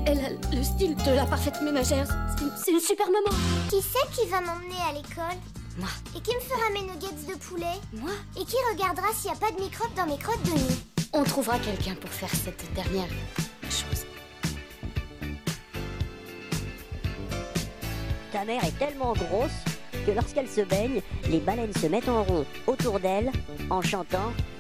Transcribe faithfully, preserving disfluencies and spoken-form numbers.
Elle a le style de la parfaite ménagère. C'est une, c'est une super maman. Qui c'est qui va m'emmener à l'école? Moi. Et qui me fera mes nuggets de poulet? Moi. Et qui regardera s'il n'y a pas de microbes dans mes crottes de nez? On trouvera quelqu'un pour faire cette dernière chose. Ta mère est tellement grosse que lorsqu'elle se baigne, les baleines se mettent en rond autour d'elle en chantant